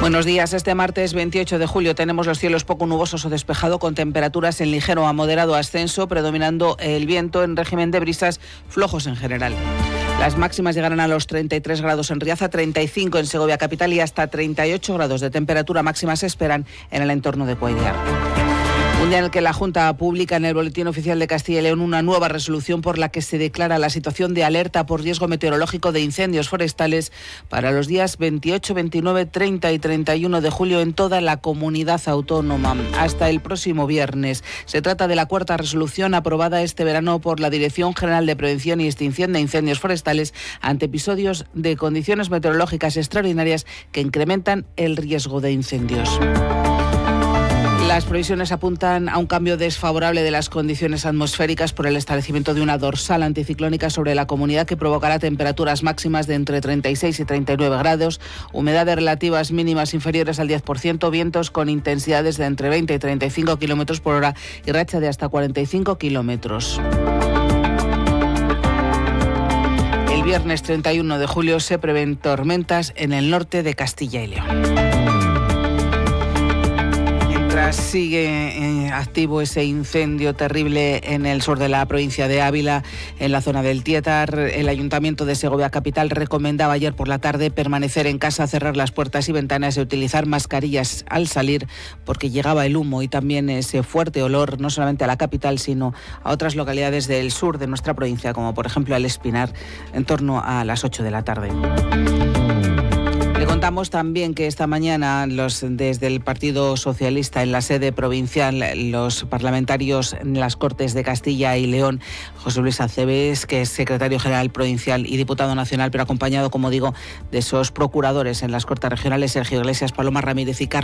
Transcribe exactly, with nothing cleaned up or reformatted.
Buenos días. Este martes veintiocho de julio tenemos los cielos poco nubosos o despejado con temperaturas en ligero a moderado ascenso, predominando el viento en régimen de brisas flojos en general. Las máximas llegarán a los treinta y tres grados en Riaza, treinta y cinco en Segovia capital y hasta treinta y ocho grados de temperatura máxima se esperan en el entorno de Cuéllar. Un día en el que la Junta publica en el Boletín Oficial de Castilla y León una nueva resolución por la que se declara la situación de alerta por riesgo meteorológico de incendios forestales para los días veintiocho, veintinueve, treinta y treinta y uno de julio en toda la comunidad autónoma, hasta el próximo viernes. Se trata de la cuarta resolución aprobada este verano por la Dirección General de Prevención y Extinción de Incendios Forestales ante episodios de condiciones meteorológicas extraordinarias que incrementan el riesgo de incendios. Las previsiones apuntan a un cambio desfavorable de las condiciones atmosféricas por el establecimiento de una dorsal anticiclónica sobre la comunidad que provocará temperaturas máximas de entre treinta y seis y treinta y nueve grados, humedades relativas mínimas inferiores al diez por ciento, vientos con intensidades de entre veinte y treinta y cinco kilómetros por hora y racha de hasta cuarenta y cinco kilómetros. El viernes treinta y uno de julio se prevén tormentas en el norte de Castilla y León. Sigue eh, activo ese incendio terrible en el sur de la provincia de Ávila, en la zona del Tietar. El Ayuntamiento de Segovia capital recomendaba ayer por la tarde permanecer en casa, cerrar las puertas y ventanas y utilizar mascarillas al salir porque llegaba el humo y también ese fuerte olor no solamente a la capital sino a otras localidades del sur de nuestra provincia, como por ejemplo El Espinar, en torno a las ocho de la tarde. Le contamos también que esta mañana los desde el Partido Socialista en la sede provincial, los parlamentarios en las Cortes de Castilla y León, José Luis Acebes, que es secretario general provincial y diputado nacional, pero acompañado, como digo, de esos procuradores en las Cortes regionales, Sergio Iglesias, Paloma Ramírez y Carlos